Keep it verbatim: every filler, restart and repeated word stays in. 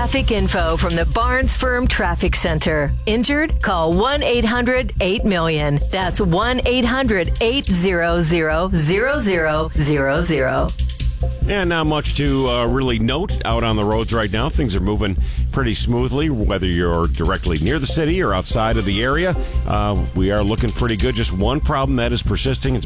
traffic info from the Barnes Firm Traffic Center. Injured? Call one eight hundred eight million. That's one eight hundred eight hundred zero zero zero zero zero. And not much to uh, really note out on the roads right now. Things are moving pretty smoothly, whether you're directly near the city or outside of the area. Uh, we are looking pretty good. Just one problem that is persisting. It's